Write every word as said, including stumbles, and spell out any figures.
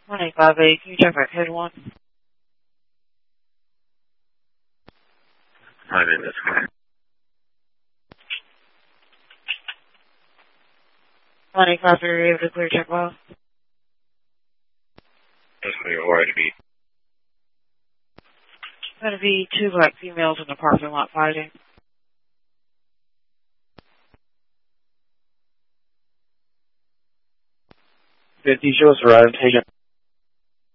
one eight five eight, can you check back code one? My name is Claire. one eight five three, are you able to clear check well? That's going to be. Going to be two black females in the parking lot fighting. fifty, show us arrived, agent.